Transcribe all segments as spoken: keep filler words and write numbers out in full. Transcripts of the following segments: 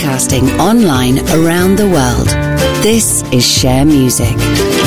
broadcasting online around the world. This is Share Music.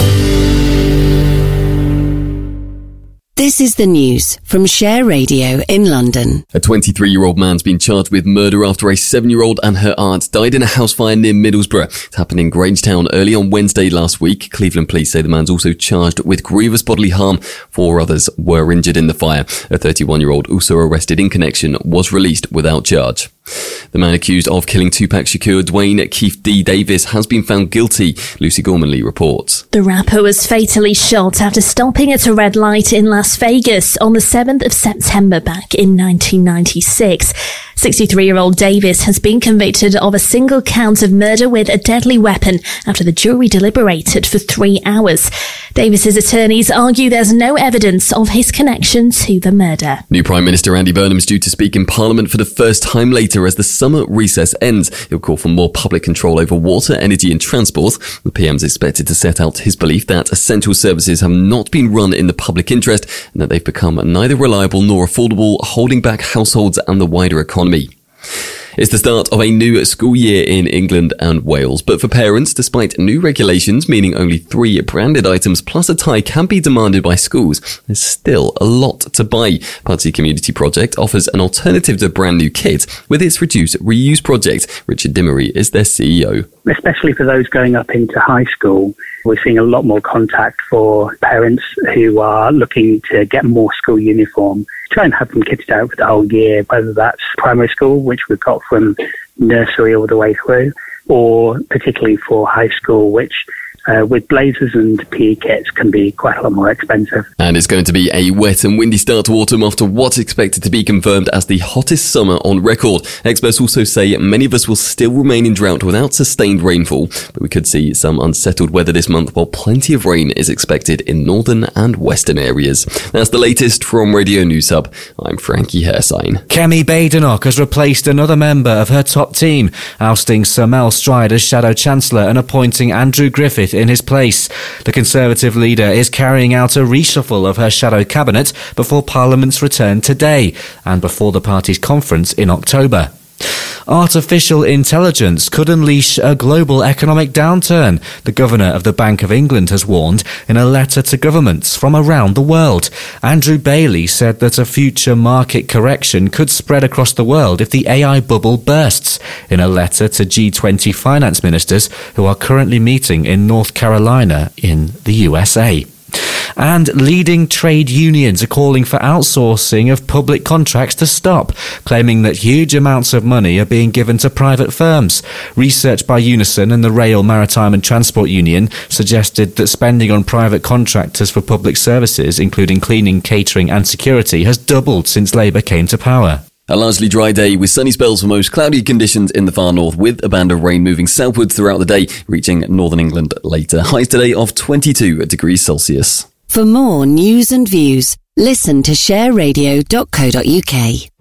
This is the news from Share Radio in London. A twenty-three-year-old man's been charged with murder after a seven-year-old and her aunt died in a house fire near Middlesbrough. It happened in Grangetown early on Wednesday last week. Cleveland police say the man's also charged with grievous bodily harm. Four others were injured in the fire. A thirty-one-year-old also arrested in connection was released without charge. The man accused of killing Tupac Shakur, Dwayne Keith D. Davis, has been found guilty. Lucy Gormanley reports. The rapper was fatally shot after stopping at a red light in Las Vegas on the seventh of September back in nineteen ninety-six. sixty-three-year-old Davis has been convicted of a single count of murder with a deadly weapon after the jury deliberated for three hours. Davis's attorneys argue there's no evidence of his connection to the murder. New Prime Minister Andy Burnham is due to speak in Parliament for the first time later as the summer recess ends. He'll call for more public control over water, energy and transport. The P M's expected to set out his belief that essential services have not been run in the public interest and that they've become neither reliable nor affordable, holding back households and the wider economy. It's the start of a new school year in England and Wales, but for parents, despite new regulations meaning only three branded items plus a tie can be demanded by schools, there's still a lot to buy. Pudsey Community Project offers an alternative to brand new kit with its Reduce Reuse project. Richard Dimery is their C E O. Especially for those going up into high school, we're seeing a lot more contact for parents who are looking to get more school uniform, try and have them kitted out for the whole year, whether that's primary school, which we've got from nursery all the way through, or particularly for high school, which uh, with blazers and P E kits can be quite a lot more expensive. And it's going to be a wet and windy start to autumn after what's expected to be confirmed as the hottest summer on record. Experts also say many of us will still remain in drought without sustained rainfall, but we could see some unsettled weather this month while plenty of rain is expected in northern and western areas. That's the latest from Radio News Hub. I'm Frankie Hersign. Kemi Badenoch has replaced another member of her top team, ousting Sir Mel Stride as Shadow Chancellor and appointing Andrew Griffith in his place. The Conservative leader is carrying out a reshuffle of her shadow cabinet before Parliament's return today and before the party's conference in October. Artificial intelligence could unleash a global economic downturn, the Governor of the Bank of England has warned in a letter to governments from around the world. Andrew Bailey said that a future market correction could spread across the world if the A I bubble bursts, in a letter to G twenty finance ministers who are currently meeting in North Carolina in the U S A. And leading trade unions are calling for outsourcing of public contracts to stop, claiming that huge amounts of money are being given to private firms. Research by Unison and the Rail, Maritime and Transport Union suggested that spending on private contractors for public services, including cleaning, catering and security, has doubled since Labour came to power. A largely dry day with sunny spells for most, cloudy conditions in the far north with a band of rain moving southwards throughout the day, reaching northern England later. Highs today of twenty-two degrees Celsius. For more news and views, listen to share radio dot co dot uk.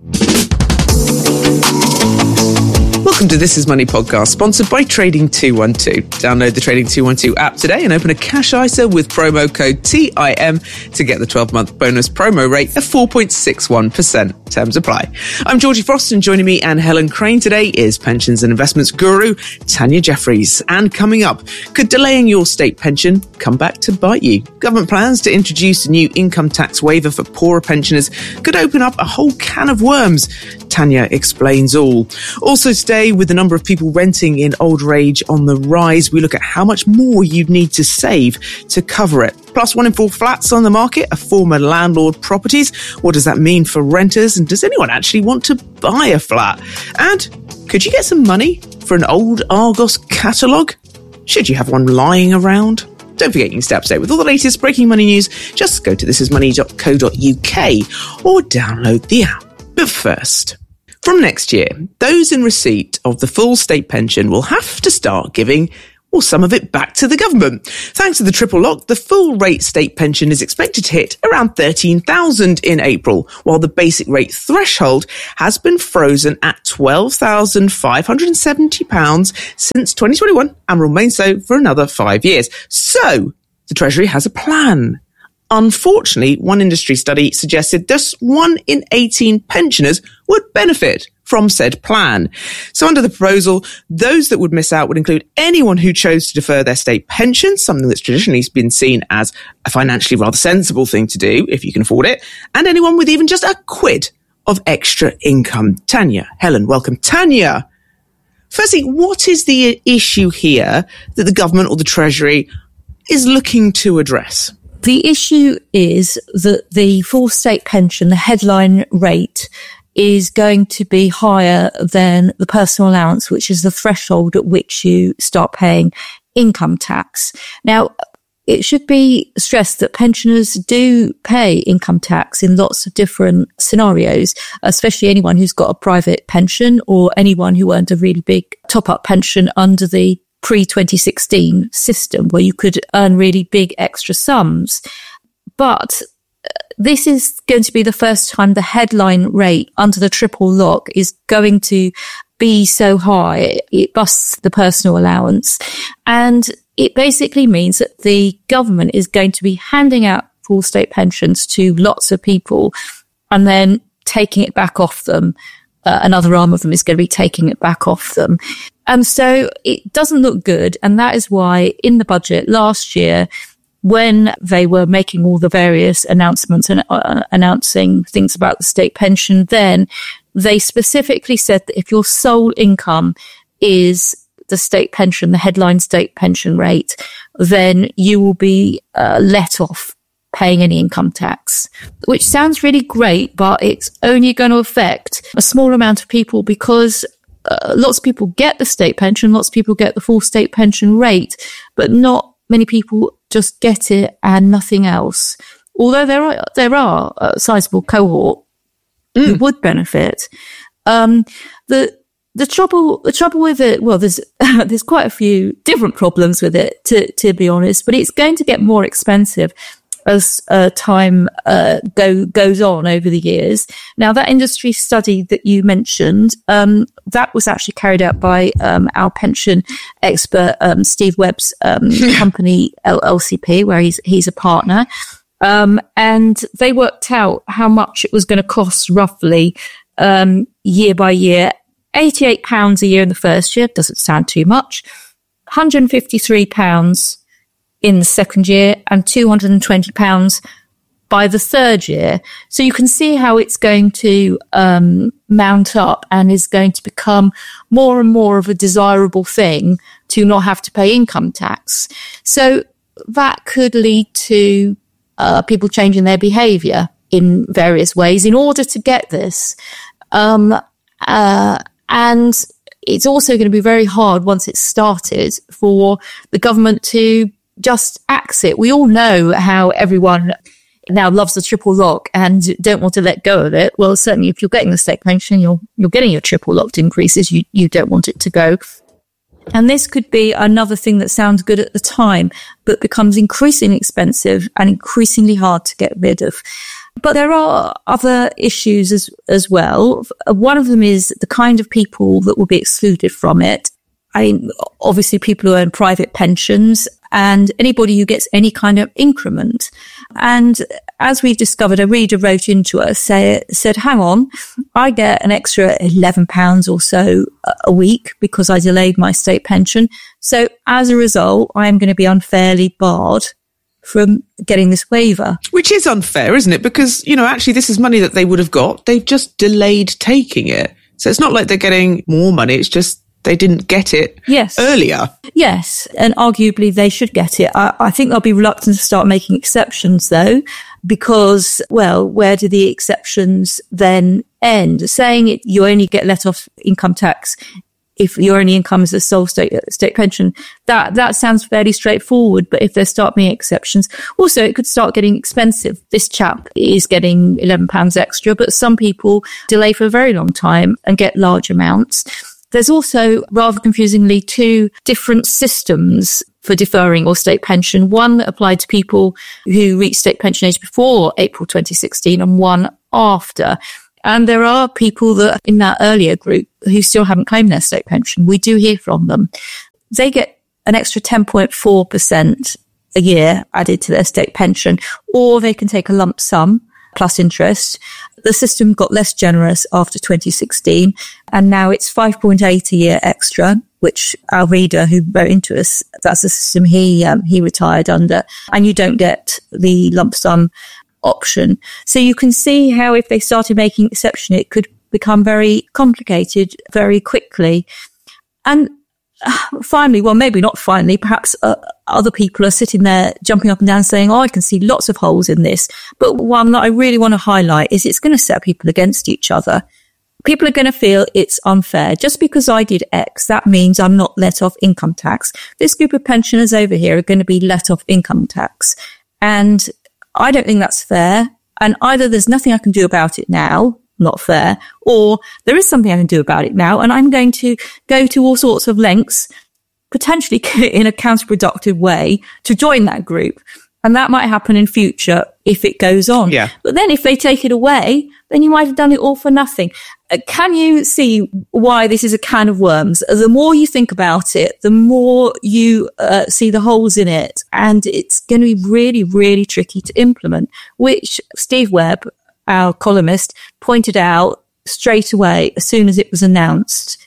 Welcome to This Is Money podcast, sponsored by Trading two one two. Download the Trading two one two app today and open a cash I S A with promo code T I M to get the twelve-month bonus promo rate of four point six one percent. Terms apply. I'm Georgie Frost, and joining me and Helen Crane today is pensions and investments guru Tanya Jeffries. And coming up, could delaying your state pension come back to bite you? Government plans to introduce a new income tax waiver for poorer pensioners could open up a whole can of worms. Tanya explains all. Also today, with the number of people renting in older age on the rise, we look at how much more you'd need to save to cover it. Plus, one in four flats on the market are former landlord properties. What does that mean for renters? And does anyone actually want to buy a flat? And could you get some money for an old Argos catalogue? Should you have one lying around? Don't forget you can stay up to date with all the latest breaking money news. Just go to this is money dot co dot uk or download the app. But first, from next year, those in receipt of the full state pension will have to start giving, well, some of it back to the government. Thanks to the triple lock, the full rate state pension is expected to hit around thirteen thousand in April, while the basic rate threshold has been frozen at twelve thousand five hundred seventy pounds since twenty twenty-one and will remain so for another five years. So, the Treasury has a plan. Unfortunately, one industry study suggested just one in eighteen pensioners would benefit from said plan. So under the proposal, those that would miss out would include anyone who chose to defer their state pension, something that's traditionally been seen as a financially rather sensible thing to do if you can afford it, and anyone with even just a quid of extra income. Tanya, Helen, welcome. Tanya, firstly, what is the issue here that the government or the Treasury is looking to address? The issue is that the full state pension, the headline rate, is going to be higher than the personal allowance, which is the threshold at which you start paying income tax. Now, it should be stressed that pensioners do pay income tax in lots of different scenarios, especially anyone who's got a private pension or anyone who earned a really big top-up pension under the pre twenty sixteen system where you could earn really big extra sums. But this is going to be the first time the headline rate under the triple lock is going to be so high. It busts the personal allowance. And it basically means that the government is going to be handing out full state pensions to lots of people and then taking it back off them. Uh, another arm of them is going to be taking it back off them. And so it doesn't look good. And that is why in the budget last year, when they were making all the various announcements and uh, announcing things about the state pension, then they specifically said that if your sole income is the state pension, the headline state pension rate, then you will be uh, let off paying any income tax, which sounds really great, but it's only going to affect a small amount of people because uh, lots of people get the state pension, lots of people get the full state pension rate, but not many people just get it and nothing else. Although there are there are a sizable cohort mm. who would benefit. Um, the the trouble the trouble with it, well, there's there's quite a few different problems with it, to to be honest. But it's going to get more expensive as uh, time uh, go goes on over the years. Now, that industry study that you mentioned, um, that was actually carried out by um, our pension expert, um, Steve Webb's um, company, L C P, where he's he's a partner. Um, and they worked out how much it was going to cost roughly um, year by year. eighty-eight pounds a year in the first year, doesn't sound too much. one hundred fifty-three pounds in the second year and two hundred twenty pounds by the third year. So you can see how it's going to um, mount up and is going to become more and more of a desirable thing to not have to pay income tax. So that could lead to uh, people changing their behaviour in various ways in order to get this. Um, uh, and it's also going to be very hard once it's started for the government to just axe it. We all know how everyone now loves the triple lock and don't want to let go of it. Well, certainly if you're getting the state pension, you're you're getting your triple locked increases. You you don't want it to go. And this could be another thing that sounds good at the time, but becomes increasingly expensive and increasingly hard to get rid of. But there are other issues as as well. One of them is the kind of people that will be excluded from it. I mean, obviously people who earn private pensions and anybody who gets any kind of increment. And as we've discovered, a reader wrote into us, say, said, hang on, I get an extra eleven pounds or so a week because I delayed my state pension. So as a result, I am going to be unfairly barred from getting this waiver. Which is unfair, isn't it? Because, you know, actually this is money that they would have got. They've just delayed taking it. So it's not like they're getting more money. It's just they didn't get it yes. earlier. Yes, and arguably they should get it. I, I think they'll be reluctant to start making exceptions, though, because, well, where do the exceptions then end? Saying it, you only get let off income tax if your only income is a sole state state pension, that that sounds fairly straightforward. But if they start making exceptions, also it could start getting expensive. This chap is getting eleven pounds extra, but some people delay for a very long time and get large amounts. There's also, rather confusingly, two different systems for deferring or state pension. One that applied to people who reached state pension age before April twenty sixteen and one after. And there are people that in that earlier group who still haven't claimed their state pension. We do hear from them. They get an extra ten point four percent a year added to their state pension, or they can take a lump sum plus interest. The system got less generous after twenty sixteen, and now it's five point eight a year extra, which our reader who wrote into us, that's the system he um, he retired under, and you don't get the lump sum option. So you can see how if they started making exception, it could become very complicated very quickly. And uh, finally, well, maybe not finally, perhaps uh, other people are sitting there jumping up and down saying, oh, I can see lots of holes in this. But one that I really want to highlight is it's going to set people against each other. People are going to feel it's unfair. Just because I did X, that means I'm not let off income tax. This group of pensioners over here are going to be let off income tax. And I don't think that's fair. And either there's nothing I can do about it now, not fair, or there is something I can do about it now, and I'm going to go to all sorts of lengths, potentially in a counterproductive way, to join that group. And that might happen in future if it goes on. Yeah. But then if they take it away, then you might have done it all for nothing. Uh, can you see why this is a can of worms? The more you think about it, the more you uh, see the holes in it. And it's going to be really, really tricky to implement, which Steve Webb, our columnist, pointed out straight away as soon as it was announced.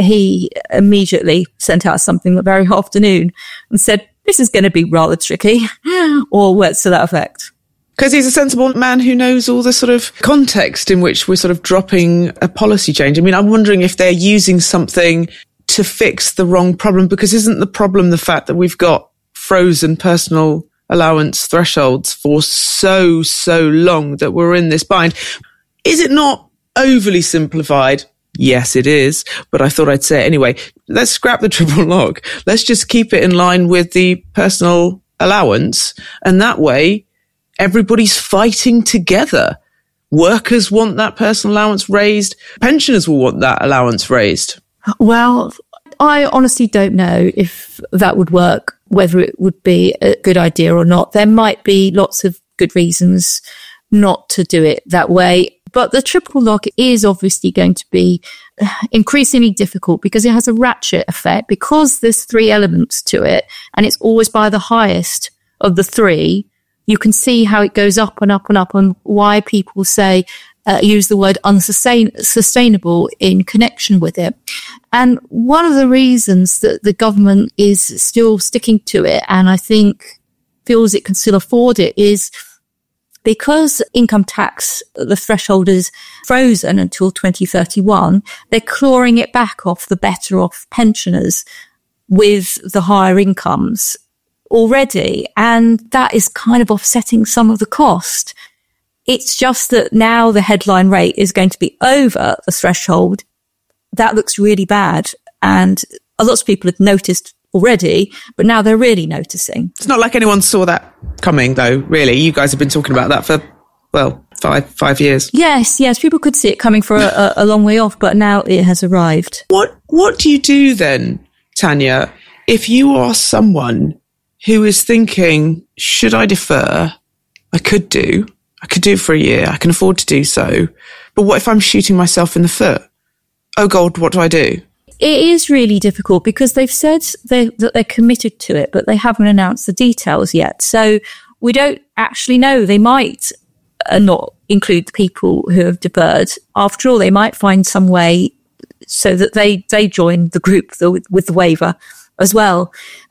He immediately sent out something that very afternoon and said, this is going to be rather tricky, or words to that effect. Because he's a sensible man who knows all the sort of context in which we're sort of dropping a policy change. I mean, I'm wondering if they're using something to fix the wrong problem, because isn't the problem the fact that we've got frozen personal allowance thresholds for so, so long that we're in this bind? Is it not overly simplified? Yes, it is. But I thought I'd say it anyway. Let's scrap the triple lock. Let's just keep it in line with the personal allowance. And that way, everybody's fighting together. Workers want that personal allowance raised. Pensioners will want that allowance raised. Well, I honestly don't know if that would work, whether it would be a good idea or not. There might be lots of good reasons not to do it that way. But the triple lock is obviously going to be increasingly difficult because it has a ratchet effect, because there's three elements to it and it's always by the highest of the three. You can see how it goes up and up and up, and why people say, uh, use the word unsustainable in connection with it. And one of the reasons that the government is still sticking to it, and I think feels it can still afford it, is because income tax, the threshold is frozen until twenty thirty-one, they're clawing it back off the better off pensioners with the higher incomes already. And that is kind of offsetting some of the cost. It's just that now the headline rate is going to be over the threshold. That looks really bad. And lots of people have noticed already, but now they're really noticing. It's not like anyone saw that coming, though, really. You guys have been talking about that for, well, five five years. Yes, yes, people could see it coming for a, a long way off, but now it has arrived. What What do you do then, Tanya, if you are someone who is thinking, should I defer? I could do. I could do it for a year. I can afford to do so. But what if I'm shooting myself in the foot? Oh, God, what do I do? It is really difficult because they've said they, that they're committed to it, but they haven't announced the details yet. So we don't actually know. They might uh, not include the people who have deferred. After all, they might find some way so that they, they join the group the, with the waiver as well.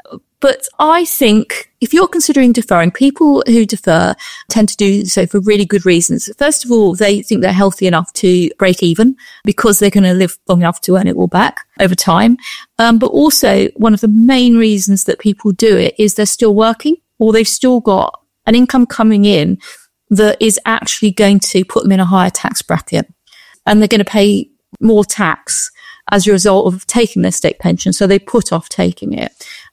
But I think if you're considering deferring, people who defer tend to do so for really good reasons. First of all, they think they're healthy enough to break even because they're going to live long enough to earn it all back over time. Um, but also, one of the main reasons that people do it is they're still working, or they've still got an income coming in that is actually going to put them in a higher tax bracket. And they're going to pay more tax as a result of taking their state pension. So they put off taking it.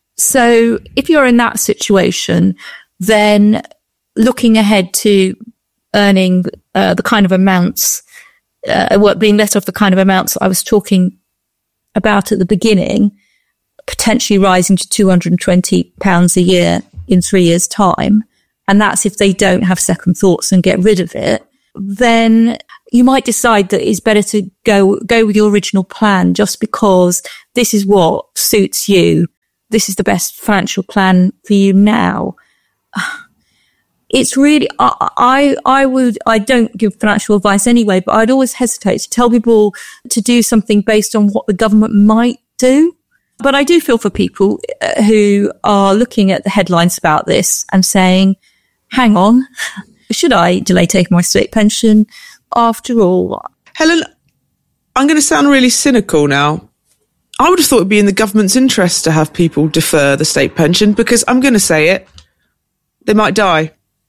So if you're in that situation, then looking ahead to earning uh, the kind of amounts, uh, being let off the kind of amounts I was talking about at the beginning, potentially rising to two hundred twenty pounds a year in three years' time, and that's if they don't have second thoughts and get rid of it, then you might decide that it's better to go go with your original plan just because this is what suits you. This is the best financial plan for you now. it's really, I, I, I would, I don't give financial advice anyway, but I'd always hesitate to tell people to do something based on what the government might do. But I do feel for people who are looking at the headlines about this and saying, hang on, should I delay taking my state pension? After all, Helen, I'm going to sound really cynical now. I would have thought it'd be in the government's interest to have people defer the state pension, because I'm going to say it, they might die.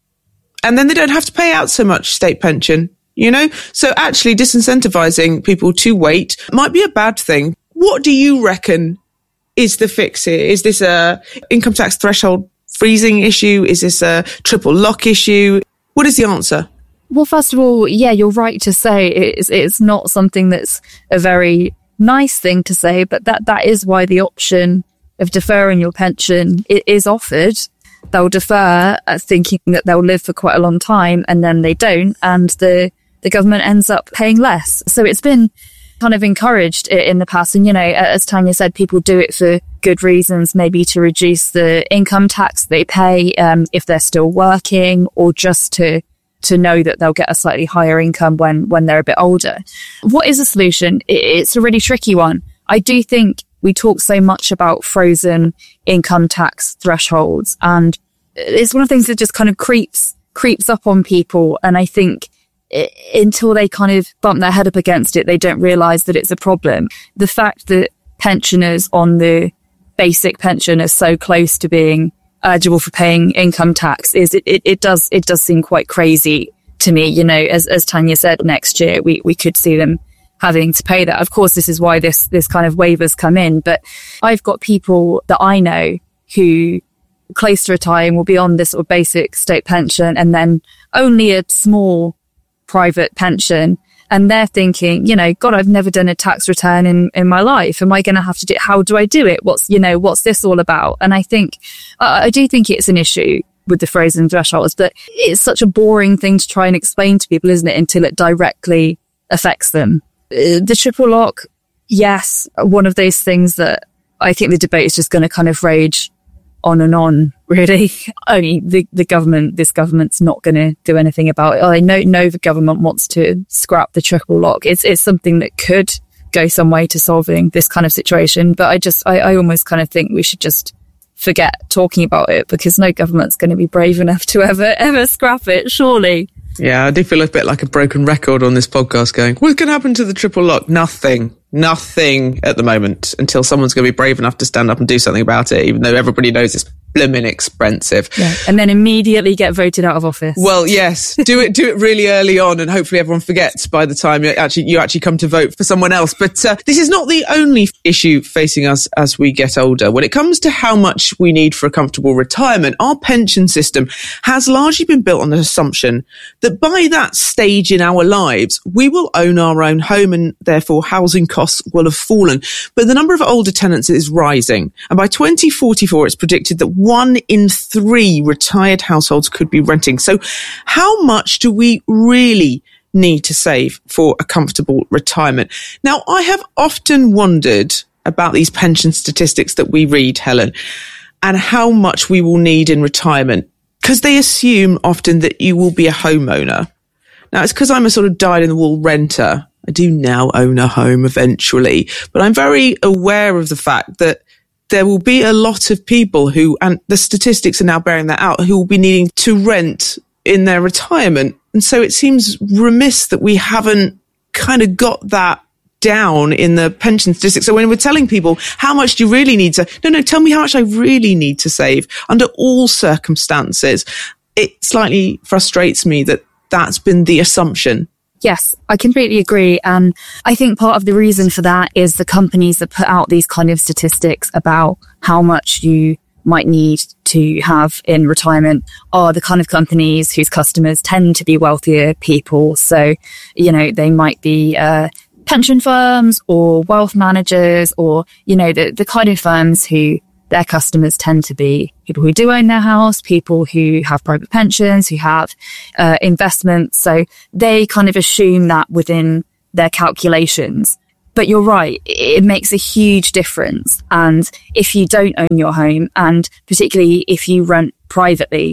And then they don't have to pay out so much state pension, you know? So actually disincentivizing people to wait might be a bad thing. What do you reckon is the fix here? Is this a income tax threshold freezing issue? Is this a triple lock issue? What is the answer? Well, first of all, yeah, you're right to say it's, it's not something that's a very nice thing to say, but that, that is why the option of deferring your pension is offered. They'll defer uh, thinking that they'll live for quite a long time, and then they don't, and the, the government ends up paying less. So it's been kind of encouraged in the past. And, you know, as Tanya said, people do it for good reasons, maybe to reduce the income tax they pay um, if they're still working, or just to to know that they'll get a slightly higher income when, when they're a bit older. What is a solution? It's a really tricky one. I do think we talk so much about frozen income tax thresholds, and it's one of the things that just kind of creeps, creeps up on people. And I think it, until they kind of bump their head up against it, they don't realize that it's a problem. The fact that pensioners on the basic pension are so close to being eligible for paying income tax is it, it, it does it does seem quite crazy to me. You know, as as Tanya said, next year we, we could see them having to pay that. Of course, this is why this this kind of waivers come in. But I've got people that I know who close to retiring will be on this sort of basic state pension and then only a small private pension. And they're thinking, you know, God, I've never done a tax return in, in my life. Am I going to have to do it? How do I do it? What's, you know, what's this all about? And I think, uh, I do think it's an issue with the frozen thresholds, but it's such a boring thing to try and explain to people, isn't it? Until it directly affects them. Uh, the triple lock, yes, one of those things that I think the debate is just going to kind of rage on and on, really. Only the, the government, this government's not going to do anything about it. I know, know the government wants to scrap the triple lock. It's, it's something that could go some way to solving this kind of situation. But I just, I, I almost kind of think we should just forget talking about it, because no government's going to be brave enough to ever, ever scrap it, surely. Yeah, I do feel a bit like a broken record on this podcast going, what's going to happen to the triple lock? Nothing. Nothing at the moment, until someone's going to be brave enough to stand up and do something about it, even though everybody knows it's blimmin' expensive. Yeah. And then immediately get voted out of office. Well, yes, do it, do it really early on, and hopefully everyone forgets by the time you actually, you actually come to vote for someone else. But uh, this is not the only issue facing us as we get older. When it comes to how much we need for a comfortable retirement, our pension system has largely been built on the assumption that by that stage in our lives, we will own our own home, and therefore housing costs will have fallen. But the number of older tenants is rising. And by twenty forty-four, it's predicted that one in three retired households could be renting. So how much do we really need to save for a comfortable retirement? Now, I have often wondered about these pension statistics that we read, Helen, and how much we will need in retirement, because they assume often that you will be a homeowner. Now, it's because I'm a sort of dyed-in-the-wool renter. I do now own a home eventually, but I'm very aware of the fact that there will be a lot of people who, and the statistics are now bearing that out, who will be needing to rent in their retirement. And so it seems remiss that we haven't kind of got that down in the pension statistics. So when we're telling people how much do you really need to, no, no, tell me how much I really need to save under all circumstances. It slightly frustrates me that that's been the assumption. Yes, I completely agree. And I think part of the reason for that is the companies that put out these kind of statistics about how much you might need to have in retirement are the kind of companies whose customers tend to be wealthier people. So, you know, they might be uh, pension firms or wealth managers, or, you know, the, the kind of firms who their customers tend to be people who do own their house, people who have private pensions, who have uh, investments. So they kind of assume that within their calculations. But you're right, it makes a huge difference. And if you don't own your home, and particularly if you rent privately,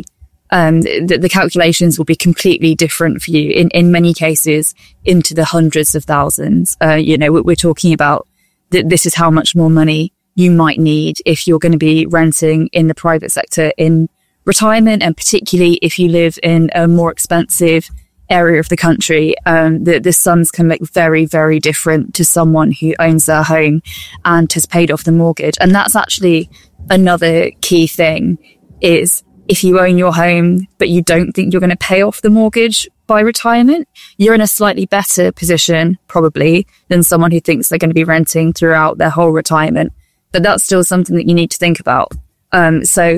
um, the, the calculations will be completely different for you in, in many cases into the hundreds of thousands. Uh, you know, we're, we're talking about that this is how much more money you might need if you're going to be renting in the private sector in retirement, and particularly if you live in a more expensive area of the country. Um, the, the sums can look very, very different to someone who owns their home and has paid off the mortgage. And that's actually another key thing, is if you own your home, but you don't think you're going to pay off the mortgage by retirement, you're in a slightly better position, probably, than someone who thinks they're going to be renting throughout their whole retirement. But that's still something that you need to think about. Um, so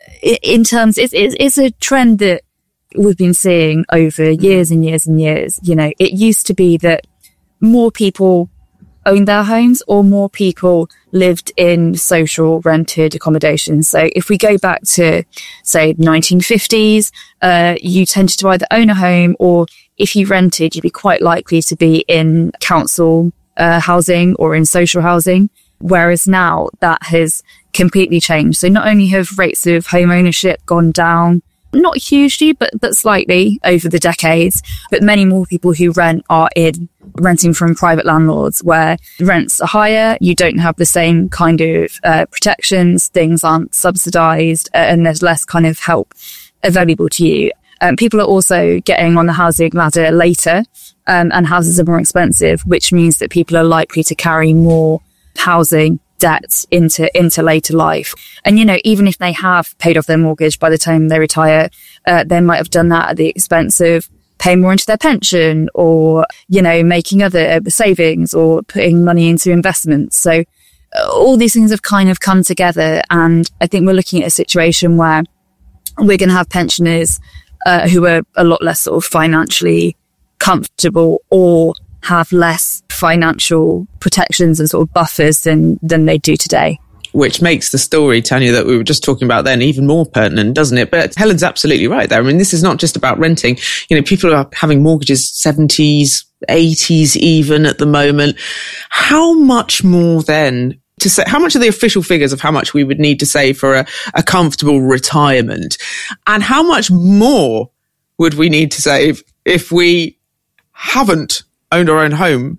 in terms, it's, it's, it's a trend that we've been seeing over years and years and years. You know, it used to be that more people owned their homes or more people lived in social rented accommodation. So if we go back to, say, nineteen fifties, uh, you tended to either own a home, or if you rented, you'd be quite likely to be in council uh, housing or in social housing. Whereas now that has completely changed. So not only have rates of home ownership gone down, not hugely, but, but slightly over the decades, but many more people who rent are in renting from private landlords, where rents are higher, you don't have the same kind of uh, protections, things aren't subsidized, uh, and there's less kind of help available to you. Um, people are also getting on the housing ladder later, um, and houses are more expensive, which means that people are likely to carry more housing debt into into later life. And, you know, even if they have paid off their mortgage by the time they retire, uh, they might have done that at the expense of paying more into their pension, or, you know, making other savings or putting money into investments. So uh, all these things have kind of come together. And I think we're looking at a situation where we're going to have pensioners uh, who are a lot less sort of financially comfortable, or have less financial protections and sort of buffers than than they do today. Which makes the story, Tanya, that we were just talking about then even more pertinent, doesn't it? But Helen's absolutely right there. I mean, this is not just about renting. You know, people are having mortgages seventies, eighties even at the moment. How much more then to say, how much are the official figures of how much we would need to save for a, a comfortable retirement? And how much more would we need to save if we haven't owned our own home?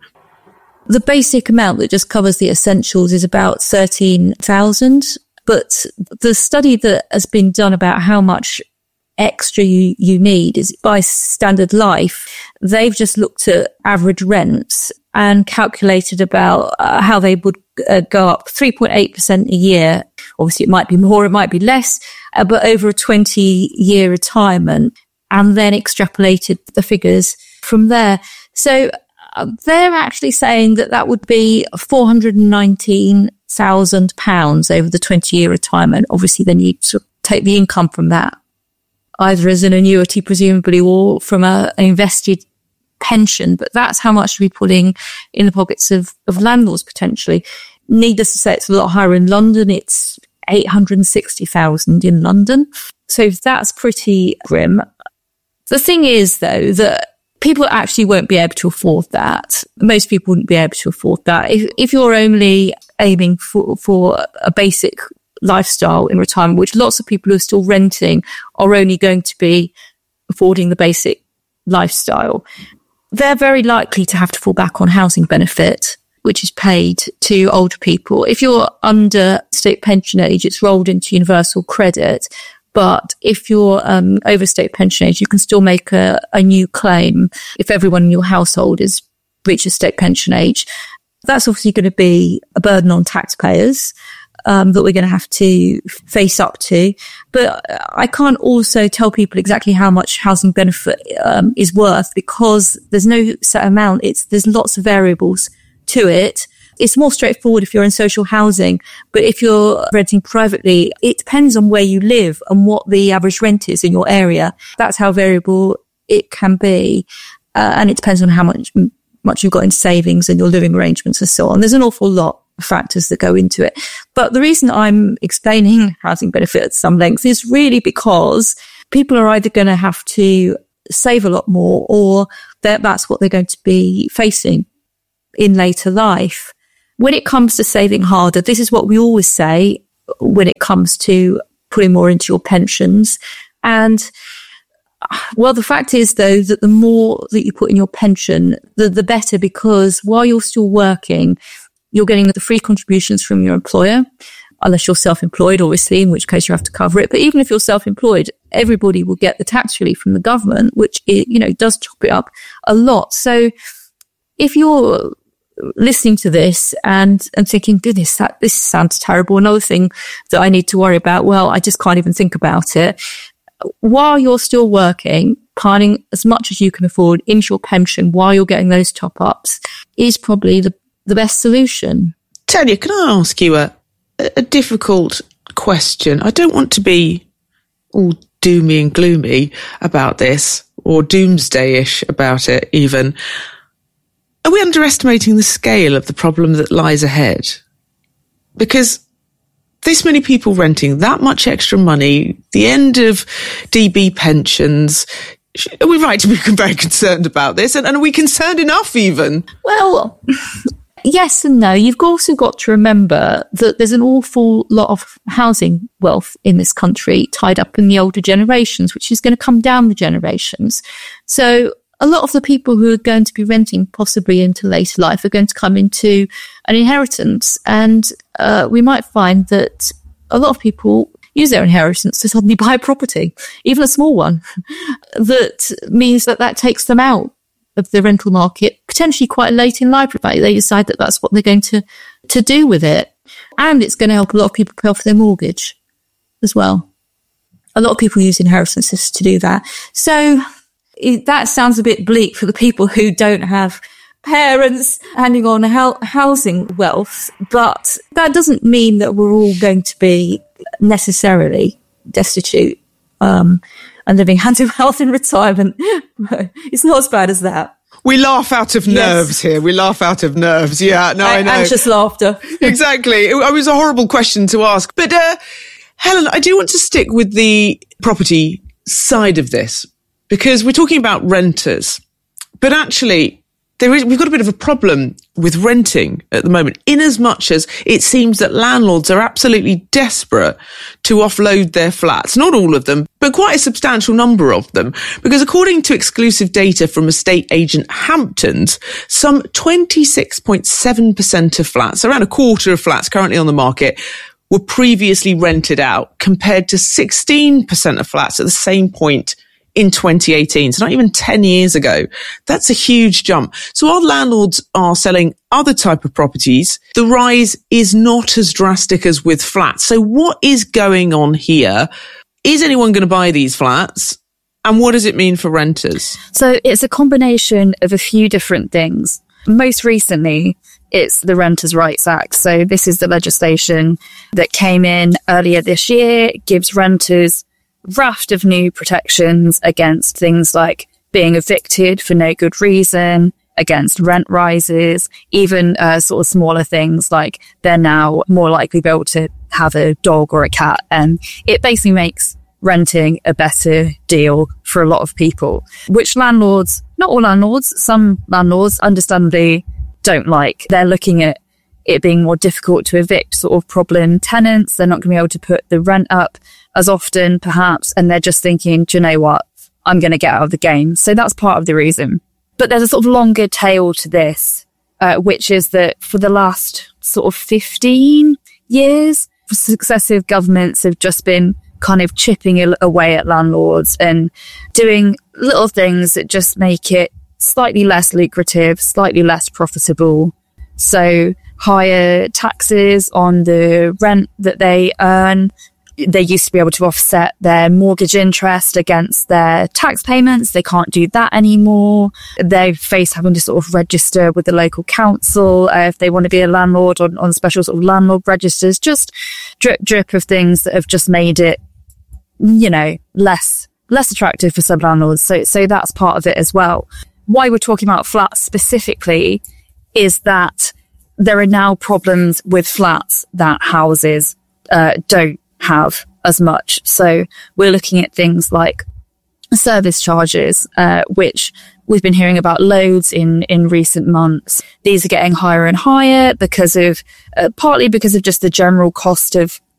The basic amount that just covers the essentials is about thirteen thousand. But the study that has been done about how much extra you, you need is by Standard Life. They've just looked at average rents and calculated about uh, how they would uh, go up three point eight percent a year. Obviously, it might be more, it might be less, uh, but over a twenty year retirement, and then extrapolated the figures from there. So uh, they're actually saying that that would be four hundred nineteen thousand pounds over the twenty year retirement. Obviously, then you sort of take the income from that, either as an annuity, presumably, or from a, an invested pension. But that's how much you'll be putting in the pockets of, of landlords potentially. Needless to say, it's a lot higher in London. It's eight hundred sixty thousand in London. So that's pretty grim. The thing is, though, that people actually won't be able to afford that. Most people wouldn't be able to afford that. If, if you're only aiming for, for a basic lifestyle in retirement, which lots of people who are still renting are only going to be affording the basic lifestyle, they're very likely to have to fall back on housing benefit, which is paid to older people. If you're under state pension age, it's rolled into universal credit. But if you're um, over state pension age, you can still make a, a new claim if everyone in your household is reaches state pension age. That's obviously going to be a burden on taxpayers um, that we're going to have to face up to. But I can't also tell people exactly how much housing benefit um, is worth, because there's no set amount. It's there's lots of variables to it. It's more straightforward if you're in social housing, but if you're renting privately, it depends on where you live and what the average rent is in your area. That's how variable it can be. Uh, and it depends on how much, much you've got in savings and your living arrangements and so on. There's an awful lot of factors that go into it. But the reason I'm explaining housing benefit at some length is really because people are either going to have to save a lot more, or that that's what they're going to be facing in later life. When it comes to saving harder, this is what we always say when it comes to putting more into your pensions. And well, the fact is, though, that the more that you put in your pension, the, the better, because while you're still working, you're getting the free contributions from your employer, unless you're self-employed, obviously, in which case you have to cover it. But even if you're self-employed, everybody will get the tax relief from the government, which, it, you know, does chop it up a lot. So if you're listening to this and, and thinking, goodness, that, this sounds terrible, another thing that I need to worry about, well, I just can't even think about it. While you're still working, piling as much as you can afford into your pension while you're getting those top-ups is probably the, the best solution. Tanya, can I ask you a, a difficult question? I don't want to be all doomy and gloomy about this, or doomsday-ish about it even. Are we underestimating the scale of the problem that lies ahead? Because this many people renting, that much extra money, the end of D B pensions. Are we right to be very concerned about this? And, and are we concerned enough even? Well, yes and no. You've also got to remember that there's an awful lot of housing wealth in this country tied up in the older generations, which is going to come down the generations. So a lot of the people who are going to be renting possibly into later life are going to come into an inheritance. And uh, we might find that a lot of people use their inheritance to suddenly buy a property, even a small one. That means that that takes them out of the rental market, potentially quite late in life. In fact, they decide that that's what they're going to, to do with it. And it's going to help a lot of people pay off their mortgage as well. A lot of people use inheritances to do that. So It, that sounds a bit bleak for the people who don't have parents handing on ho- housing wealth, but that doesn't mean that we're all going to be necessarily destitute um, and living hand to mouth in retirement. It's not as bad as that. We laugh out of nerves yes. here. We laugh out of nerves. Yeah, no, I, I know. Anxious laughter. Exactly. It, it was a horrible question to ask. But uh, Helen, I do want to stick with the property side of this, because we're talking about renters, but actually there is, we've got a bit of a problem with renting at the moment, in as much as it seems that landlords are absolutely desperate to offload their flats. Not all of them, but quite a substantial number of them. Because according to exclusive data from estate agent Hamptons, some twenty-six point seven percent of flats, around a quarter of flats currently on the market, were previously rented out, compared to sixteen percent of flats at the same point in twenty eighteen, so not even ten years ago. That's a huge jump. So while landlords are selling other type of properties, the rise is not as drastic as with flats. So what is going on here? Is anyone going to buy these flats? And what does it mean for renters? So it's a combination of a few different things. Most recently, it's the Renters' Rights Act. So this is the legislation that came in earlier this year. It gives renters raft of new protections against things like being evicted for no good reason, against rent rises, even uh, sort of smaller things like they're now more likely to be able to have a dog or a cat. And it basically makes renting a better deal for a lot of people, which landlords, not all landlords, some landlords understandably don't like. They're looking at it being more difficult to evict sort of problem tenants. They're not going to be able to put the rent up as often, perhaps, and they're just thinking, do you know what? I'm going to get out of the game. So that's part of the reason. But there's a sort of longer tail to this, uh, which is that for the last sort of fifteen years, successive governments have just been kind of chipping away at landlords and doing little things that just make it slightly less lucrative, slightly less profitable. So higher taxes on the rent that they earn. They used to be able to offset their mortgage interest against their tax payments. They can't do that anymore. They face having to sort of register with the local council uh, if they want to be a landlord on, on special sort of landlord registers. Just drip, drip of things that have just made it, you know, less less attractive for some landlords. So, so that's part of it as well. Why we're talking about flats specifically is that there are now problems with flats that houses uh, don't have as much. So we're looking at things like service charges, uh, which we've been hearing about loads in, in recent months. These are getting higher and higher because of, uh, partly because of just the general cost of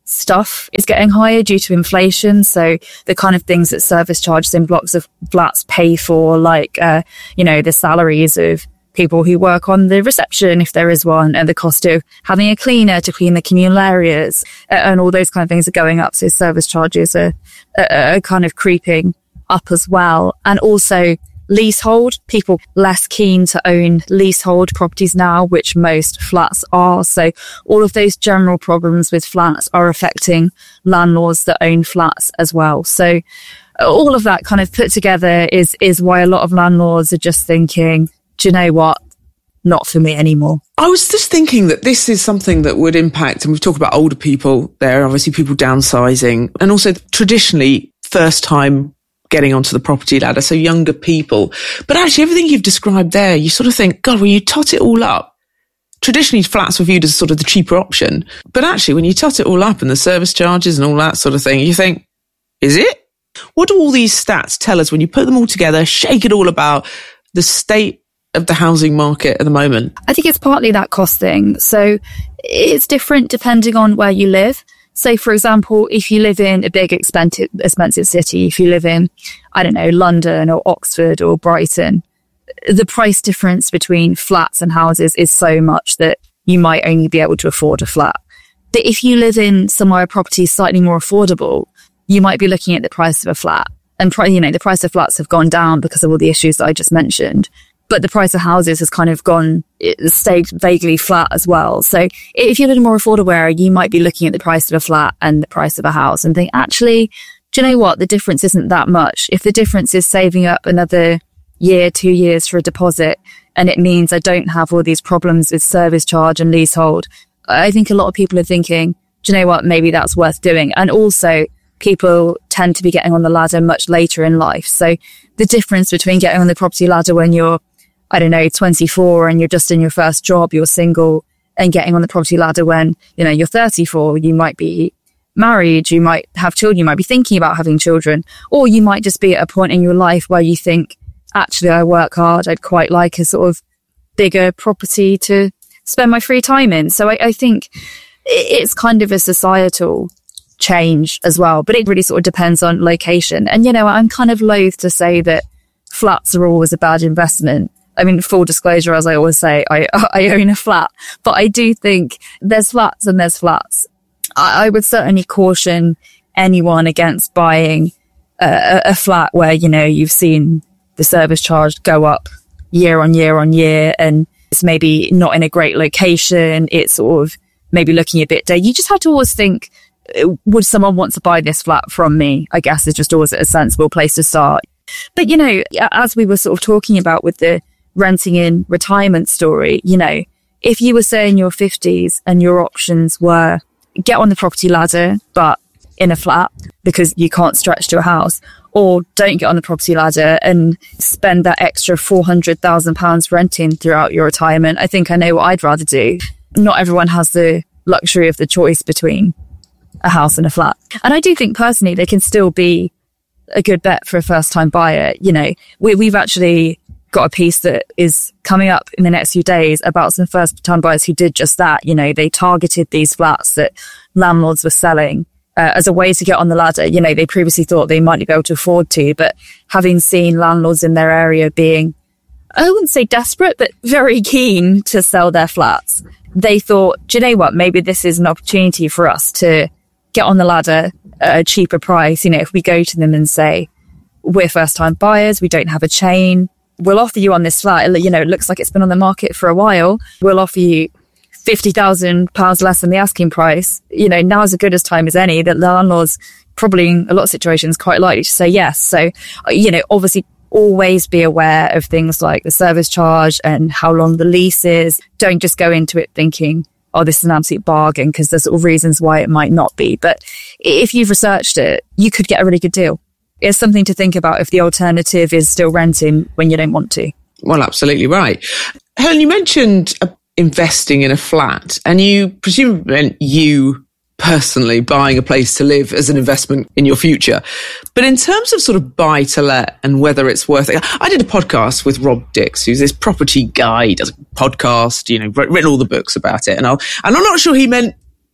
stuff is getting higher due to inflation. So the kind of things that service charges in blocks of flats pay for, like, uh, you know, the salaries of people who work on the reception, if there is one, and the cost of having a cleaner to clean the communal areas, uh, and all those kind of things are going up. So service charges are, are, are kind of creeping up as well. And also leasehold, people less keen to own leasehold properties now, which most flats are. So all of those general problems with flats are affecting landlords that own flats as well. So all of that kind of put together is, is why a lot of landlords are just thinking, do you know what? Not for me anymore. I was just thinking that this is something that would impact, and we've talked about older people there, obviously people downsizing, and also traditionally first time getting onto the property ladder, so younger people. But actually everything you've described there, you sort of think, God, when you tot it all up, traditionally flats were viewed as sort of the cheaper option. But actually when you tot it all up and the service charges and all that sort of thing, you think, is it? What do all these stats tell us when you put them all together, shake it all about the state of the housing market at the moment? I think it's partly that cost thing. So it's different depending on where you live. So, for example, if you live in a big, expensive, expensive city, if you live in, I don't know, London or Oxford or Brighton, the price difference between flats and houses is so much that you might only be able to afford a flat. But if you live in somewhere where property is slightly more affordable, you might be looking at the price of a flat. And, you know, the price of flats have gone down because of all the issues that I just mentioned. But the price of houses has kind of gone, it stayed vaguely flat as well. So if you're in a more affordable area, you might be looking at the price of a flat and the price of a house and think, actually, do you know what? The difference isn't that much. If the difference is saving up another year, two years for a deposit, and it means I don't have all these problems with service charge and leasehold, I think a lot of people are thinking, do you know what? Maybe that's worth doing. And also, people tend to be getting on the ladder much later in life. So the difference between getting on the property ladder when you're, I don't know, twenty-four and you're just in your first job, you're single, and getting on the property ladder when, you know, you're thirty-four, you might be married, you might have children, you might be thinking about having children, or you might just be at a point in your life where you think, actually, I work hard, I'd quite like a sort of bigger property to spend my free time in. So I, I think it's kind of a societal change as well, but it really sort of depends on location. And, you know, I'm kind of loath to say that flats are always a bad investment. I mean, full disclosure, as I always say, I, I own a flat, but I do think there's flats and there's flats. I, I would certainly caution anyone against buying a, a flat where, you know, you've seen the service charge go up year on year on year, and it's maybe not in a great location. It's sort of maybe looking a bit dated. You just have to always think, would someone want to buy this flat from me? I guess is just always a sensible place to start. But, you know, as we were sort of talking about with the renting in retirement story, you know, if you were say in your fifties and your options were get on the property ladder, but in a flat because you can't stretch to a house, or don't get on the property ladder and spend that extra four hundred thousand pounds renting throughout your retirement, I think I know what I'd rather do. Not everyone has the luxury of the choice between a house and a flat. And I do think personally they can still be a good bet for a first time buyer. You know, we, we've actually got a piece that is coming up in the next few days about some first time buyers who did just that. You know, they targeted these flats that landlords were selling uh, as a way to get on the ladder. You know, they previously thought they might be able to afford to, but having seen landlords in their area being, I wouldn't say desperate, but very keen to sell their flats, they thought, do you know what? Maybe this is an opportunity for us to get on the ladder at a cheaper price. You know, if we go to them and say, we're first time buyers, we don't have a chain, we'll offer you on this flat, you know, it looks like it's been on the market for a while, we'll offer you fifty thousand pounds less than the asking price. You know, now's as good as time as any. That landlords probably in a lot of situations quite likely to say yes. So, you know, obviously always be aware of things like the service charge and how long the lease is. Don't just go into it thinking, oh, this is an absolute bargain, because there's sort of reasons why it might not be. But if you've researched it, you could get a really good deal. It's something to think about if the alternative is still renting when you don't want to. Well, absolutely right. Helen, you mentioned uh, investing in a flat, and you presumably meant you personally buying a place to live as an investment in your future. But in terms of sort of buy to let and whether it's worth it, I did a podcast with Rob Dix, who's this property guy. He does a podcast, you know, written all the books about it. And, I'll, and I'm not sure he meant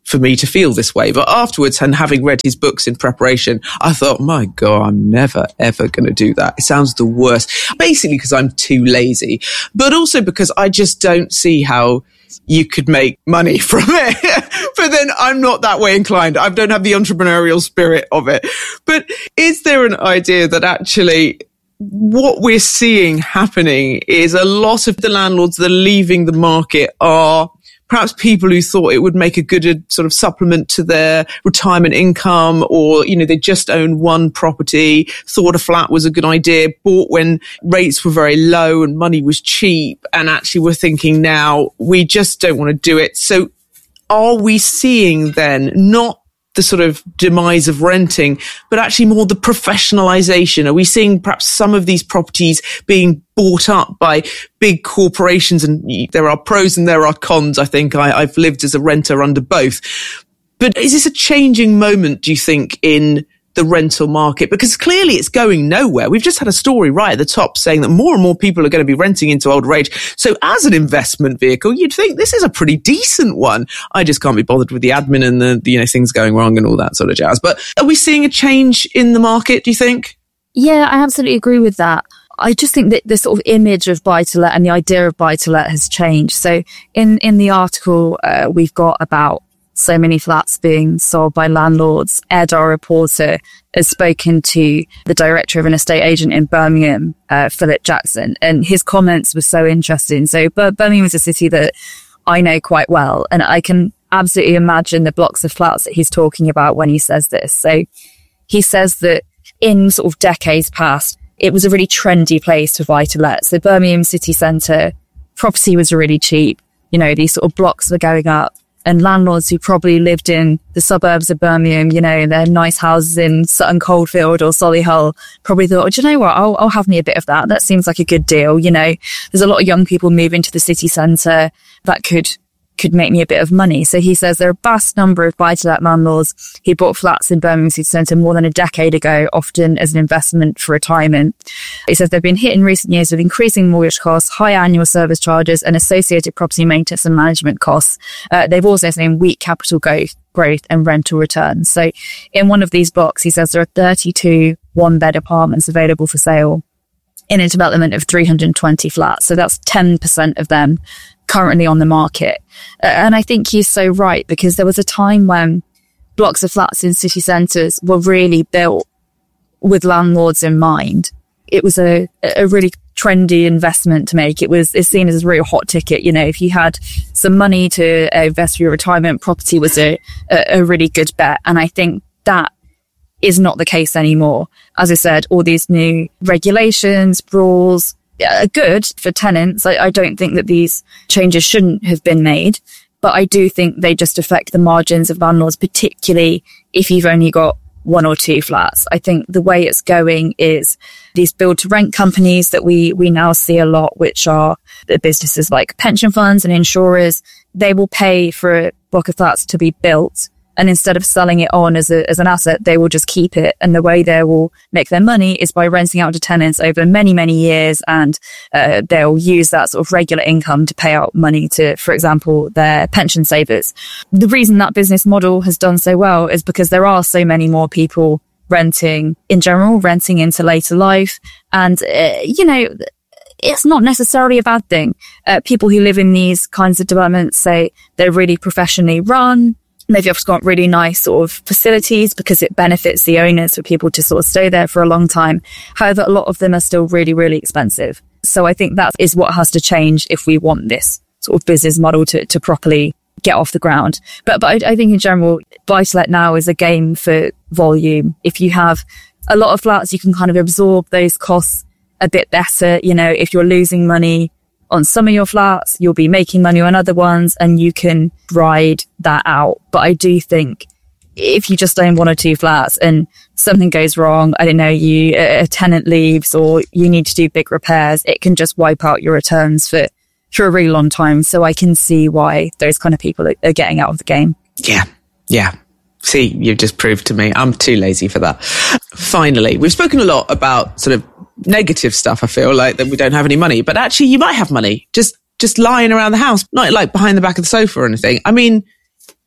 for me to feel this way. But afterwards, and having read his books in preparation, I thought, my God, I'm never, ever going to do that. It sounds the worst. Basically because I'm too lazy, but also because I just don't see how you could make money from it. But then I'm not that way inclined. I don't have the entrepreneurial spirit of it. But is there an idea that actually what we're seeing happening is a lot of the landlords that are leaving the market are perhaps people who thought it would make a good uh, sort of supplement to their retirement income, or, you know, they just own one property, thought a flat was a good idea, bought when rates were very low and money was cheap, and actually we're thinking now we just don't want to do it. So are we seeing then not the sort of demise of renting, but actually more the professionalization? Are we seeing perhaps some of these properties being bought up by big corporations? And there are pros and there are cons. I think I, I've lived as a renter under both. But is this a changing moment, do you think, in the rental market? Because clearly it's going nowhere. We've just had a story right at the top saying that more and more people are going to be renting into older age. So as an investment vehicle, you'd think this is a pretty decent one. I just can't be bothered with the admin and the, the you know, things going wrong and all that sort of jazz. But are we seeing a change in the market, do you think? Yeah, I absolutely agree with that. I just think that the sort of image of buy-to-let and the idea of buy-to-let has changed. So in, in the article, uh, we've got about so many flats being sold by landlords. Ed, our reporter, has spoken to the director of an estate agent in Birmingham, uh, Philip Jackson, and his comments were so interesting. So Bir- Birmingham is a city that I know quite well, and I can absolutely imagine the blocks of flats that he's talking about when he says this. So he says that in sort of decades past, it was a really trendy place to buy to let. So Birmingham city centre, property was really cheap. You know, these sort of blocks were going up. And landlords who probably lived in the suburbs of Birmingham, you know, their nice houses in Sutton Coldfield or Solihull, probably thought, oh, do you know what? I'll, I'll have me a bit of that. That seems like a good deal. You know, there's a lot of young people moving to the city centre that could could make me a bit of money. So he says there are a vast number of buy-to-let landlords who bought flats in Birmingham city centre more than a decade ago, often as an investment for retirement. He says they've been hit in recent years with increasing mortgage costs, high annual service charges and associated property maintenance and management costs. Uh, they've also seen weak capital growth, growth and rental returns. So in one of these blocks, he says there are thirty-two one-bed apartments available for sale in a development of three hundred twenty flats. So that's ten percent of them currently on the market. Uh, and I think he's so right, because there was a time when blocks of flats in city centres were really built with landlords in mind. It was a, a really trendy investment to make. It was it's seen as a real hot ticket. You know, if you had some money to uh, invest for your retirement, property was a, a, a really good bet. And I think that is not the case anymore. As I said, all these new regulations, rules, are good for tenants. I, I don't think that these changes shouldn't have been made, but I do think they just affect the margins of landlords, particularly if you've only got one or two flats. I think the way it's going is these build to rent companies that we, we now see a lot, which are the businesses like pension funds and insurers. They will pay for a block of flats to be built. And instead of selling it on as a, as an asset, they will just keep it. And the way they will make their money is by renting out to tenants over many, many years. And uh, they'll use that sort of regular income to pay out money to, for example, their pension savers. The reason that business model has done so well is because there are so many more people renting in general, renting into later life. And, uh, you know, it's not necessarily a bad thing. Uh, people who live in these kinds of developments say they're really professionally run. They've just got really nice sort of facilities because it benefits the owners for people to sort of stay there for a long time. However, a lot of them are still really, really expensive. So I think that is what has to change if we want this sort of business model to, to properly get off the ground. But, but I, I think in general, buy-to-let now is a game for volume. If you have a lot of flats, you can kind of absorb those costs a bit better. You know, if you're losing money on some of your flats, you'll be making money on other ones and you can ride that out. But I do think if you just own one or two flats and something goes wrong, I don't know, you, a tenant leaves or you need to do big repairs, it can just wipe out your returns for, for a really long time. So I can see why those kind of people are, are getting out of the game. Yeah. Yeah. See, you've just proved to me I'm too lazy for that. Finally, we've spoken a lot about sort of negative stuff. I feel like that we don't have any money, but actually you might have money just just lying around the house, not like behind the back of the sofa or anything. I mean,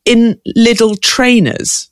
in Lidl trainers.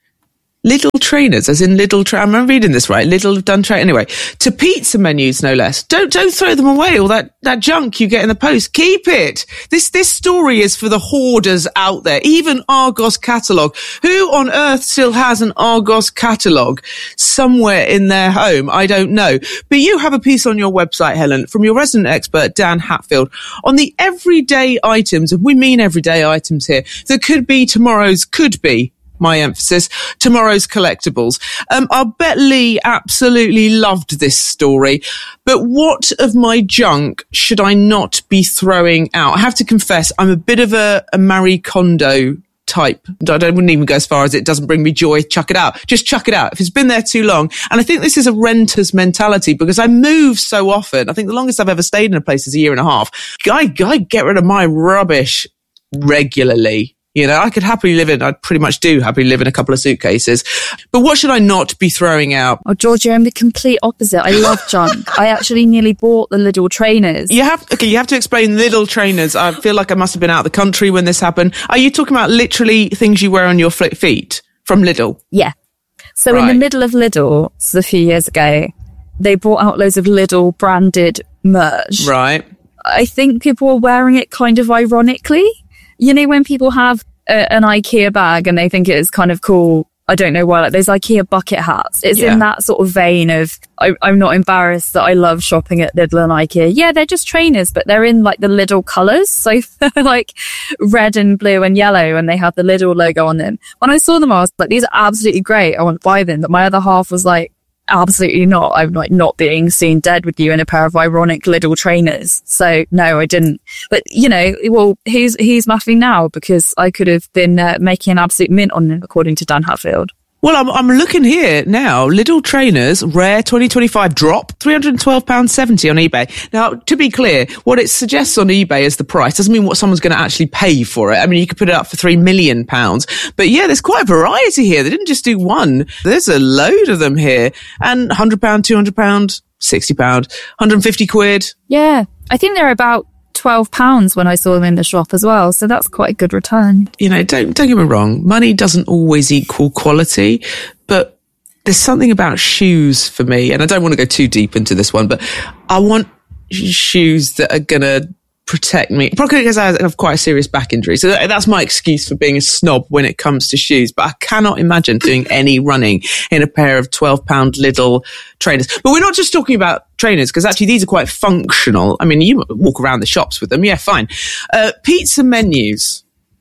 Lidl trainers, as in Lidl, tra- I'm reading this right, Lidl have done train, anyway, to pizza menus, no less. Don't, don't throw them away, all that, that junk you get in the post. Keep it. This, this story is for the hoarders out there, even Argos catalogue. Who on earth still has an Argos catalogue somewhere in their home? I don't know. But you have a piece on your website, Helen, from your resident expert, Dan Hatfield, on the everyday items, and we mean everyday items here, that could be tomorrow's, could be, my emphasis, tomorrow's collectibles. Um, I'll bet Lee absolutely loved this story, but what of my junk should I not be throwing out? I have to confess, I'm a bit of a, a Marie Kondo type. I don't, wouldn't even go as far as it doesn't bring me joy, chuck it out. Just chuck it out. If it's been there too long. And I think this is a renter's mentality because I move so often. I think the longest I've ever stayed in a place is a year and a half. I, I get rid of my rubbish regularly. You know, I could happily live in, I pretty much do happily live in a couple of suitcases. But what should I not be throwing out? Oh, Georgia, I'm the complete opposite. I love junk. I actually nearly bought the Lidl trainers. You have, okay, you have to explain Lidl trainers. I feel like I must have been out of the country when this happened. Are you talking about literally things you wear on your feet from Lidl? Yeah. So Right. in the middle of Lidl, this was a few years ago, they brought out loads of Lidl branded merch. Right. I think people were wearing it kind of ironically. You know, when people have a, an IKEA bag and they think it is kind of cool, I don't know why, like those IKEA bucket hats. It's Yeah. in that sort of vein of, I, I'm not embarrassed that I love shopping at Lidl and IKEA. Yeah, they're just trainers, but they're in like the Lidl colours. So they're like red and blue and yellow and they have the Lidl logo on them. When I saw them, I was like, these are absolutely great. I want to buy them. But my other half was like, absolutely not. I'm like not being seen dead with you in a pair of ironic Lidl trainers. So no, I didn't. But you know, well, who's who's laughing now? Because I could have been uh, making an absolute mint on them, according to Dan Hatfield. Well, I'm, I'm looking here now. Lidl trainers, rare twenty twenty-five drop, three hundred twelve pounds seventy on eBay. Now, to be clear, what it suggests on eBay as the price doesn't mean what someone's going to actually pay for it. I mean, you could put it up for three million pounds. But yeah, there's quite a variety here. They didn't just do one. There's a load of them here. And one hundred pounds, two hundred pounds, sixty pounds, one hundred fifty quid. Yeah, I think they're about twelve pounds when I saw them in the shop as well. So that's quite a good return. You know, don't, don't get me wrong. Money doesn't always equal quality, but there's something about shoes for me. And I don't want to go too deep into this one, but I want shoes that are going to protect me. Probably because I have quite a serious back injury. So that's my excuse for being a snob when it comes to shoes. But I cannot imagine doing any running in a pair of twelve pound Lidl trainers. But we're not just talking about trainers, because actually these are quite functional. I mean, you walk around the shops with them. Yeah, fine. Uh, pizza menus.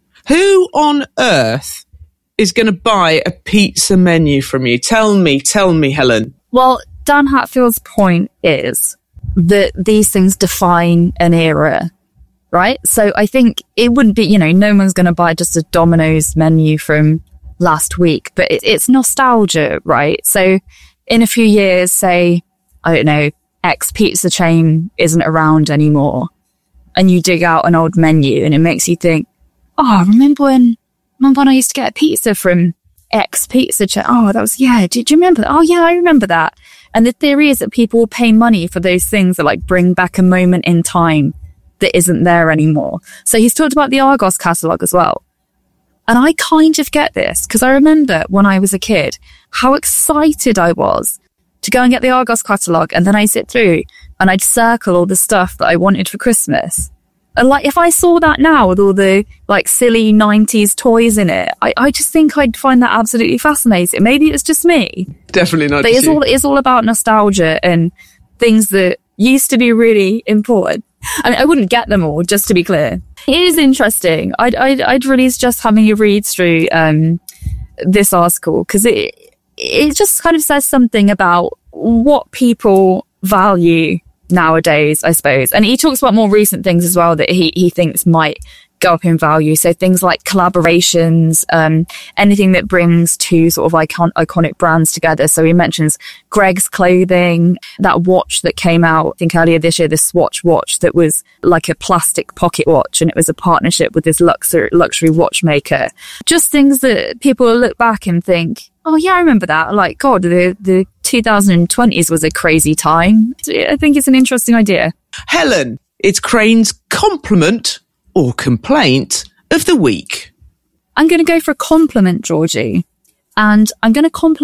Who on earth is going to buy a pizza menu from you? Tell me, tell me, Helen. Well, Dan Hatfield's point is that these things define an era, right? So I think it wouldn't be, you know, no one's going to buy just a Domino's menu from last week, but it, it's nostalgia, right? So in a few years, say, I don't know, X pizza chain isn't around anymore, and you dig out an old menu and it makes you think, oh, remember when, remember when I used to get a pizza from X pizza chain? Oh, that was, yeah, did you remember that? Oh, yeah, I remember that. And the theory is that people will pay money for those things that like bring back a moment in time that isn't there anymore. So he's talked about the Argos catalogue as well. And I kind of get this because I remember when I was a kid, how excited I was to go and get the Argos catalogue. And then I'd sit through and I'd circle all the stuff that I wanted for Christmas. And like, if I saw that now with all the like silly nineties toys in it, I, I just think I'd find that absolutely fascinating. Maybe it's just me. Definitely not. But it's all, it's all about nostalgia and things that used to be really important. I mean, I wouldn't get them all, just to be clear. It is interesting. I'd, I'd, I'd really suggest having a read through, um, this article because it, it just kind of says something about what people value nowadays, I suppose. And he talks about more recent things as well that he, he thinks might go up in value. So things like collaborations, um, anything that brings two sort of icon- iconic brands together. So he mentions Greg's clothing, that watch that came out, I think earlier this year, the Swatch watch that was like a plastic pocket watch, and it was a partnership with this luxury, luxury watchmaker. Just things that people will look back and think, oh yeah, I remember that. Like, God, the, the twenty twenties was a crazy time. I think it's an interesting idea. Helen, it's Crane's compliment or complaint of the week. I'm going to go for a compliment, Georgie. And I'm going to compliment